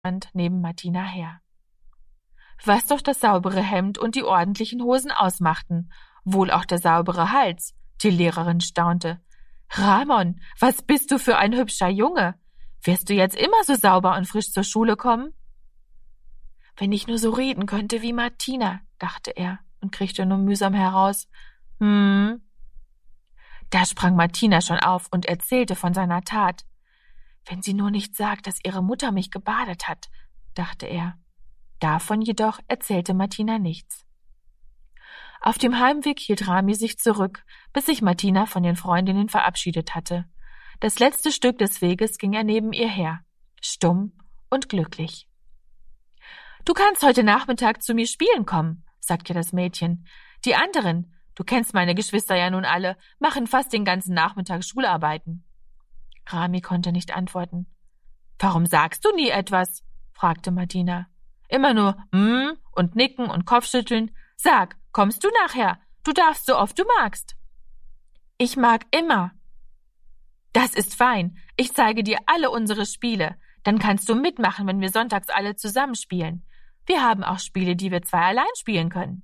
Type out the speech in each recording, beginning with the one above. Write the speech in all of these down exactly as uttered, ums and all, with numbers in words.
stand neben Martina her. Was doch das saubere Hemd und die ordentlichen Hosen ausmachten, wohl auch der saubere Hals, die Lehrerin staunte. Ramon, was bist du für ein hübscher Junge? Wirst du jetzt immer so sauber und frisch zur Schule kommen? Wenn ich nur so reden könnte wie Martina, dachte er und kriegte nur mühsam heraus. Hm. Da sprang Martina schon auf und erzählte von seiner Tat. Wenn sie nur nicht sagt, dass ihre Mutter mich gebadet hat, dachte er. Davon jedoch erzählte Martina nichts. Auf dem Heimweg hielt Rami sich zurück, bis sich Martina von den Freundinnen verabschiedet hatte. Das letzte Stück des Weges ging er neben ihr her, stumm und glücklich. »Du kannst heute Nachmittag zu mir spielen kommen«, sagte das Mädchen. »Die anderen, du kennst meine Geschwister ja nun alle, machen fast den ganzen Nachmittag Schularbeiten.« Rami konnte nicht antworten. »Warum sagst du nie etwas?« fragte Martina. »Immer nur hm und nicken und Kopfschütteln. Sag, kommst du nachher? Du darfst so oft du magst.« »Ich mag immer.« »Das ist fein. Ich zeige dir alle unsere Spiele. Dann kannst du mitmachen, wenn wir sonntags alle zusammen spielen. Wir haben auch Spiele, die wir zwei allein spielen können.«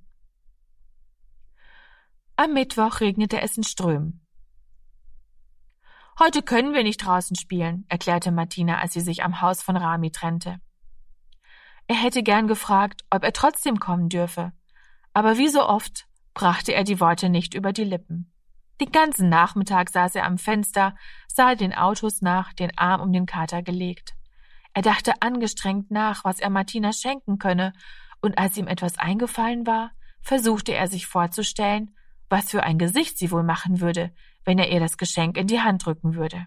Am Mittwoch regnete es in Strömen. »Heute können wir nicht draußen spielen«, erklärte Martina, als sie sich am Haus von Rami trennte. Er hätte gern gefragt, ob er trotzdem kommen dürfe, aber wie so oft brachte er die Worte nicht über die Lippen. Den ganzen Nachmittag saß er am Fenster, sah den Autos nach, den Arm um den Kater gelegt. Er dachte angestrengt nach, was er Martina schenken könne, und als ihm etwas eingefallen war, versuchte er sich vorzustellen, was für ein Gesicht sie wohl machen würde, wenn er ihr das Geschenk in die Hand drücken würde.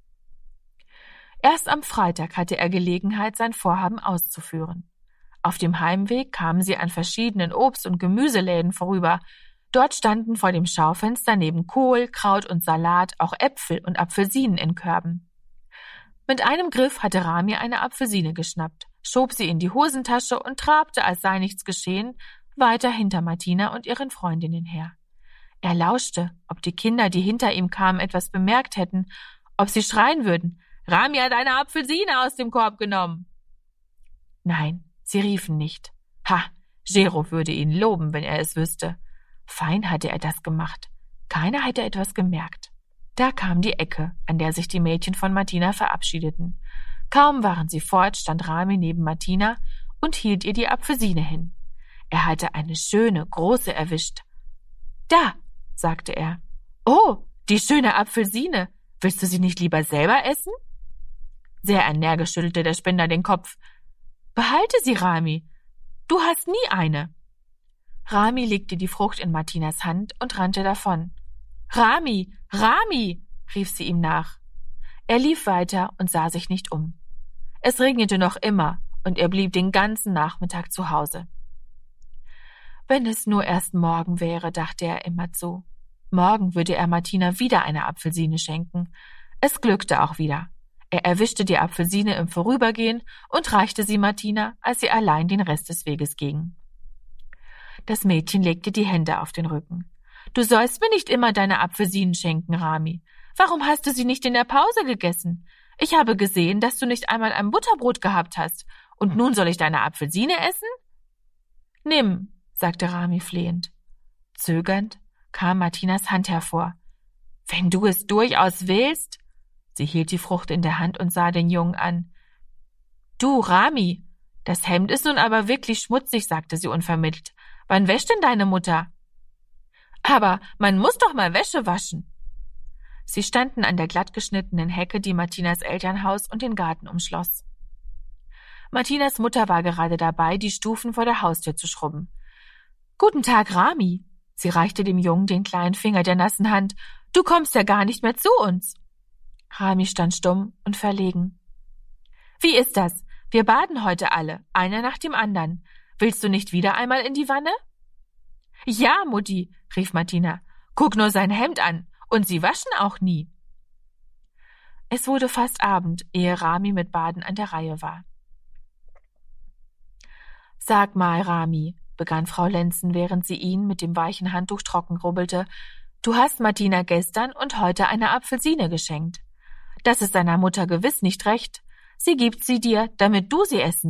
Erst am Freitag hatte er Gelegenheit, sein Vorhaben auszuführen. Auf dem Heimweg kamen sie an verschiedenen Obst- und Gemüseläden vorüber. Dort standen vor dem Schaufenster neben Kohl, Kraut und Salat auch Äpfel und Apfelsinen in Körben. Mit einem Griff hatte Rami eine Apfelsine geschnappt, schob sie in die Hosentasche und trabte, als sei nichts geschehen, weiter hinter Martina und ihren Freundinnen her. Er lauschte, ob die Kinder, die hinter ihm kamen, etwas bemerkt hätten, ob sie schreien würden, »Rami hat eine Apfelsine aus dem Korb genommen!« Nein, sie riefen nicht. Ha, Gero würde ihn loben, wenn er es wüsste. Fein hatte er das gemacht. Keiner hätte etwas gemerkt. Da kam die Ecke, an der sich die Mädchen von Martina verabschiedeten. Kaum waren sie fort, stand Rami neben Martina und hielt ihr die Apfelsine hin. Er hatte eine schöne, große erwischt. »Da«, sagte er. »Oh, die schöne Apfelsine. Willst du sie nicht lieber selber essen?« Sehr energisch schüttelte der Spinner den Kopf. »Behalte sie, Rami. Du hast nie eine.« Rami legte die Frucht in Martinas Hand und rannte davon. »Rami, Rami«, rief sie ihm nach. Er lief weiter und sah sich nicht um. Es regnete noch immer und er blieb den ganzen Nachmittag zu Hause. Wenn es nur erst morgen wäre, dachte er immerzu. Morgen würde er Martina wieder eine Apfelsine schenken. Es glückte auch wieder. Er erwischte die Apfelsine im Vorübergehen und reichte sie Martina, als sie allein den Rest des Weges gingen. Das Mädchen legte die Hände auf den Rücken. »Du sollst mir nicht immer deine Apfelsinen schenken, Rami. Warum hast du sie nicht in der Pause gegessen? Ich habe gesehen, dass du nicht einmal ein Butterbrot gehabt hast. Und nun soll ich deine Apfelsine essen?« »Nimm«, sagte Rami flehend. Zögernd kam Martinas Hand hervor. »Wenn du es durchaus willst?« Sie hielt die Frucht in der Hand und sah den Jungen an. »Du, Rami, das Hemd ist nun aber wirklich schmutzig«, sagte sie unvermittelt. »Wann wäscht denn deine Mutter?« »Aber man muss doch mal Wäsche waschen.« Sie standen an der glattgeschnittenen Hecke, die Martinas Elternhaus und den Garten umschloss. Martinas Mutter war gerade dabei, die Stufen vor der Haustür zu schrubben. »Guten Tag, Rami.« Sie reichte dem Jungen den kleinen Finger der nassen Hand. »Du kommst ja gar nicht mehr zu uns.« Rami stand stumm und verlegen. »Wie ist das? Wir baden heute alle, einer nach dem anderen. Willst du nicht wieder einmal in die Wanne?« »Ja, Mutti«, rief Martina. »Guck nur sein Hemd an. Und sie waschen auch nie.« Es wurde fast Abend, ehe Rami mit Baden an der Reihe war. »Sag mal, Rami«, begann Frau Lenzen, während sie ihn mit dem weichen Handtuch trocken rubbelte, »du hast Martina gestern und heute eine Apfelsine geschenkt. Das ist deiner Mutter gewiss nicht recht. Sie gibt sie dir, damit du sie essen